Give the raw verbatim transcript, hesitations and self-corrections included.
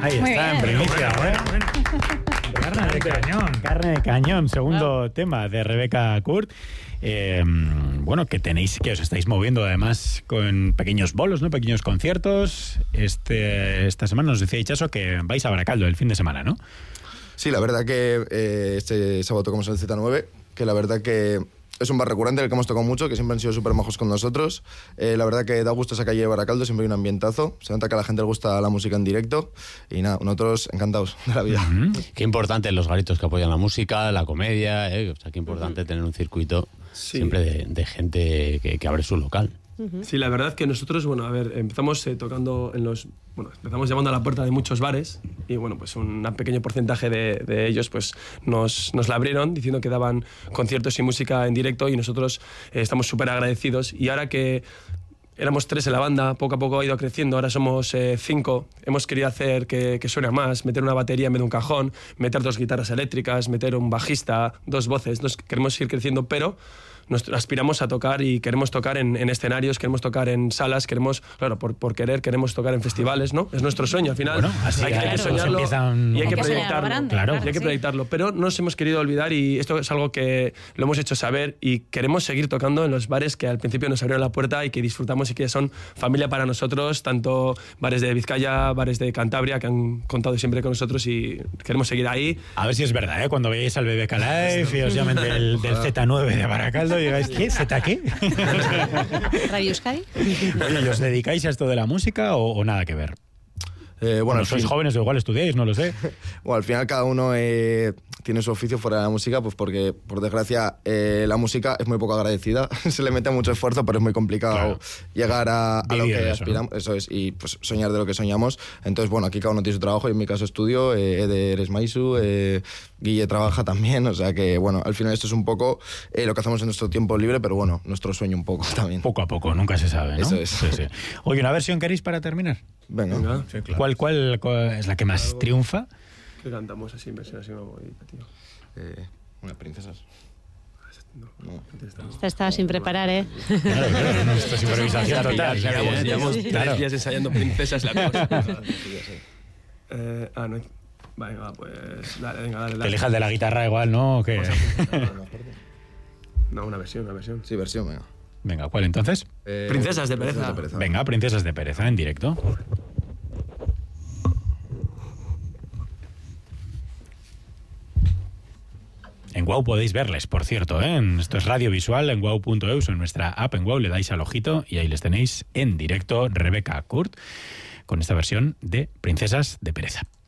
Ahí Muy está, bien. en primicia, ¿eh? Carne de cañón. Carne de cañón, segundo tema de Rebecca Kurt. Eh, bueno, que tenéis, que os estáis moviendo además con pequeños bolos, ¿no? Pequeños conciertos. Este, esta semana nos decía Itxaso que vais a Baracaldo el fin de semana, ¿no? Sí, la verdad que eh, este sábado tocamos en el Z nueve, que la verdad que es un bar recurrente en el que hemos tocado mucho, que siempre han sido súper majos con nosotros. Eh, la verdad que da gusto esa calle de Baracaldo, siempre hay un ambientazo. Se nota que a la gente le gusta la música en directo. Y nada, nosotros encantados de la vida. Uh-huh. Qué importante los garitos que apoyan la música, la comedia, ¿eh? O sea, qué importante uh-huh. tener un circuito sí. siempre de, de gente que, que abre su local. Uh-huh. Sí, la verdad que nosotros, bueno, a ver, empezamos eh, tocando en los... Bueno, empezamos llamando a la puerta de muchos bares y, bueno, pues un pequeño porcentaje de, de ellos pues nos, nos la abrieron diciendo que daban conciertos y música en directo y nosotros eh, estamos súper agradecidos. Y ahora que éramos tres en la banda, poco a poco ha ido creciendo, ahora somos eh, cinco, hemos querido hacer que, que suene más, meter una batería en vez de un cajón, meter dos guitarras eléctricas, meter un bajista, dos voces, nos queremos ir creciendo, pero... Nos aspiramos a tocar y queremos tocar en, en escenarios, queremos tocar en salas, queremos, claro, por, por querer, queremos tocar en festivales, ¿no? Es nuestro sueño, al final bueno, así hay, que, hay que soñarlo empiezan... y hay que, hay que proyectarlo. grande, claro, y hay que sí. proyectarlo, pero no nos hemos querido olvidar y esto es algo que lo hemos hecho saber y queremos seguir tocando en los bares que al principio nos abrieron la puerta y que disfrutamos y que son familia para nosotros, tanto bares de Vizcaya, bares de Cantabria, que han contado siempre con nosotros y queremos seguir ahí. A ver si es verdad, ¿eh? Cuando veáis al B B K Live y os llamen del, del Z nueve de Baracaldo y digáis, ¿qué? ¿Z qué? ¿Radio Euskadi? Oye, ¿y os dedicáis a esto de la música o, o nada que ver? Eh, bueno, bueno, sois fin... jóvenes o igual estudiáis, no lo sé. Bueno, al final cada uno eh, tiene su oficio fuera de la música, pues porque, por desgracia, eh, la música es muy poco agradecida. Se le mete mucho esfuerzo, pero es muy complicado claro. llegar a, a lo que eso, aspiramos. ¿no? Eso es, y pues soñar de lo que soñamos. Entonces, bueno, aquí cada uno tiene su trabajo. Yo en mi caso estudio, eh, Eder es Maisu, eh, Guille trabaja también. O sea que, bueno, al final esto es un poco eh, lo que hacemos en nuestro tiempo libre, pero bueno, nuestro sueño un poco también. Poco a poco, nunca se sabe, ¿no? Eso es. Sí, sí. Oye, ¿una versión queréis para terminar? Venga. Venga. Sí, claro. ¿Cuál, cuál, cuál es la que más triunfa? ¿Qué cantamos así, versión así, no, tío? Eh, unas princesas. No, no. Esta estaba sin preparar, ¿eh? Claro, claro, no, esto es improvisación total. Llevamos, llevamos tres claro. días ensayando princesas la cosa. eh, ah, no. Venga, pues. Dale, venga, dale. dale. Que elijas de la guitarra igual, ¿no? ¿O qué? No, una versión, una versión. Sí, versión, venga. Venga, ¿cuál entonces? Eh, Princesas de Pereza. de Pereza. Venga, Princesas de Pereza en directo. En Guau podéis verles, por cierto, ¿eh? Esto es radio visual en guau punto eus, en nuestra app en Guau le dais al ojito y ahí les tenéis en directo Rebecca Kurt con esta versión de Princesas de Pereza.